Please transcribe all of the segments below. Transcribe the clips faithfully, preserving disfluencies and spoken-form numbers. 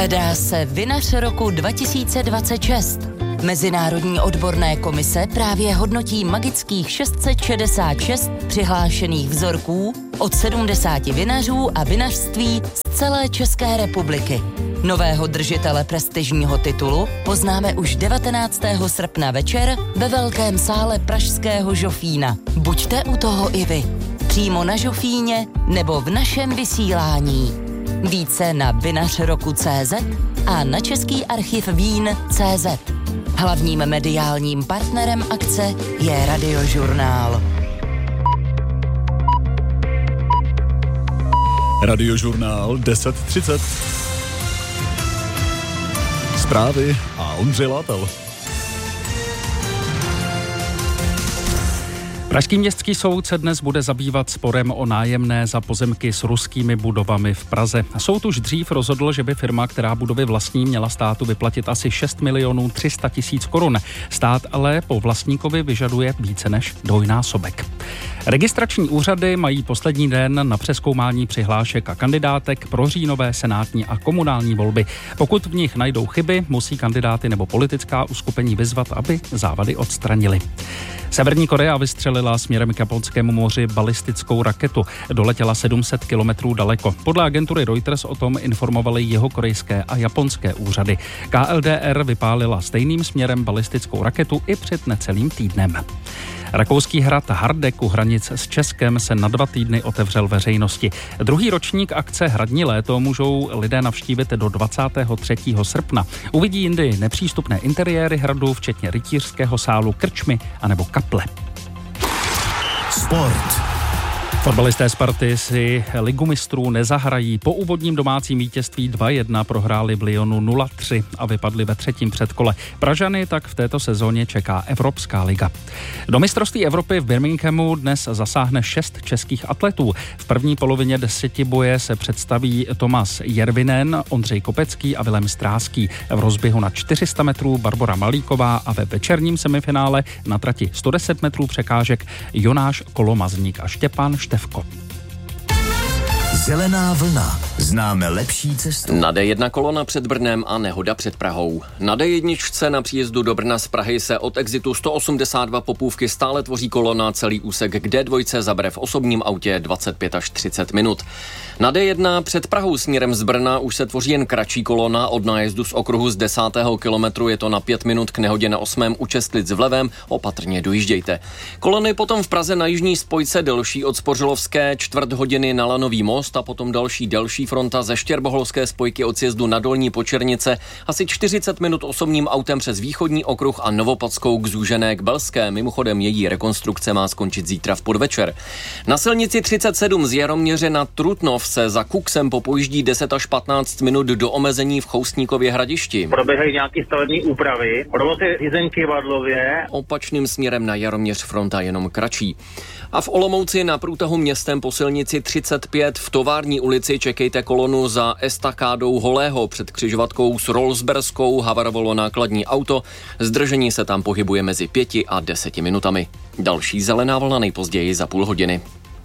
Hledá se vinař roku dva tisíce dvacet šest. Mezinárodní odborné komise právě hodnotí magických šest set šedesát šest přihlášených vzorků od sedmdesáti vinařů a vinařství z celé České republiky. Nového držitele prestižního titulu poznáme už devatenáctého srpna večer ve velkém sále pražského Žofína. Buďte u toho i vy. Přímo na Žofíně nebo v našem vysílání. Více na vinař roku tečka cé zet a na Český archiv vín tečka cé zet. Hlavním mediálním partnerem akce je Radiožurnál. Radiožurnál deset třicet. Zprávy a Ondřej Látal. Pražský městský soud se dnes bude zabývat sporem o nájemné za pozemky s ruskými budovami v Praze. Soud už dřív rozhodl, že by firma, která budovy vlastní, měla státu vyplatit asi šest milionů tři sta tisíc korun. Stát ale po vlastníkovi vyžaduje více než dvojnásobek. Registrační úřady mají poslední den na přezkoumání přihlášek a kandidátek pro říjnové senátní a komunální volby. Pokud v nich najdou chyby, musí kandidáty nebo politická uskupení vyzvat, aby závady odstranili. Severní Korea vystřelila směrem k Japonskému moři balistickou raketu. Doletěla sedm set kilometrů daleko. Podle agentury Reuters o tom informovaly jihokorejské a japonské úřady. K L D R vypálila stejným směrem balistickou raketu i před necelým týdnem. Rakouský hrad Hardek u hranic s Českem se na dva týdny otevřel veřejnosti. Druhý ročník akce Hradní léto můžou lidé navštívit do dvacátého třetího srpna. Uvidí jindy nepřístupné interiéry hradu, včetně rytířského sálu, krčmy anebo kaple. Sport. Fotbalisté Sparty si ligu mistrů nezahrají. Po úvodním domácím vítězství dva jedna prohráli v Lyonu nula tři a vypadli ve třetím předkole. Pražany tak v této sezóně čeká Evropská liga. Do mistrovství Evropy v Birminghamu dnes zasáhne šest českých atletů. V první polovině desetiboje se představí Tomas Jervinen, Ondřej Kopecký a Vilém Stráský. V rozběhu na čtyři sta metrů Barbora Malíková a ve večerním semifinále na trati sto deset metrů překážek Jonáš Kolomazník a Štěpán Števko. Zelená vlna. Známe lepší cestu. Na D jedna kolona před Brnem a nehoda před Prahou. Na D jedna na příjezdu do Brna z Prahy se od exitu sto osmdesát dva Popůvky stále tvoří kolona, celý úsek k D dva zabere v osobním autě dvacet pět až třicet minut. Na D jedna před Prahou směrem z Brna už se tvoří jen kratší kolona. Od nájezdu z okruhu z desátého kilometru je to na pět minut, k nehodě na osmém u Čestlic v levém, opatrně dojíždějte. Kolony potom v Praze na jižní spojce delší od Spořilovské čtvrt hodiny na Lanový most a potom další delší fronta ze Štěrboholské spojky od sjezdu na Dolní Počernice, asi čtyřicet minut osobním autem přes východní okruh a Novopadskou k zúžené k Belské. Mimochodem její rekonstrukce má skončit zítra v podvečer. Na silnici třicet sedm z Jaroměře na Trutnov se za Kuksem popojíždí deset až patnáct minut do omezení v Choustníkově Hradišti. Proběhají nějaké stavební úpravy, provoz je řízen Kyvadlově. Opačným směrem na Jaroměř fronta jenom kratší. A v Olomouci na průtahu městem po silnici třicet pět v Tovární ulici čekejte kolonu za estakádou Holého před křižovatkou s Rolsberskou, havarovalo nákladní auto. Zdržení se tam pohybuje mezi pěti a deseti minutami. Další zelená vlna nejpozději za půl hodiny.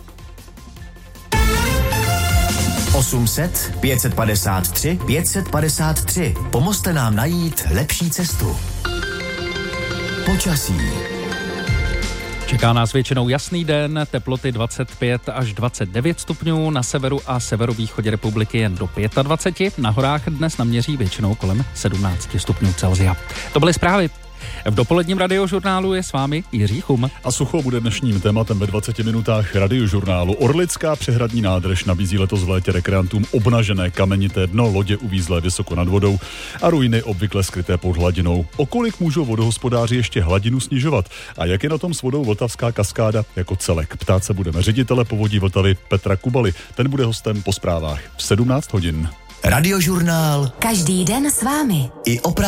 osm set, pět set padesát tři, pět set padesát tři. Pomozte nám najít lepší cestu. Počasí. Čeká nás většinou jasný den, teploty dvacet pět až dvacet devět stupňů, na severu a severovýchodě republiky jen do dvacet pět, na horách dnes naměří většinou kolem sedmnáct stupňů Celsia. To byly zprávy. V dopoledním radiožurnálu je s vámi Jiří Chum. A sucho bude dnešním tématem ve dvaceti minutách radiožurnálu. Orlická přehradní nádrž nabízí letos v létě rekreantům obnažené kamenité dno, lodě uvízlé vysoko nad vodou a ruiny obvykle skryté pod hladinou. O kolik můžou vodohospodáři ještě hladinu snižovat? A jak je na tom s vodou Vltavská kaskáda jako celek? Ptát se budeme ředitele Povodí Vltavy Petra Kubaly. Ten bude hostem po zprávách v sedmnáct hodin. Radiožurnál. Každý den s vámi. I o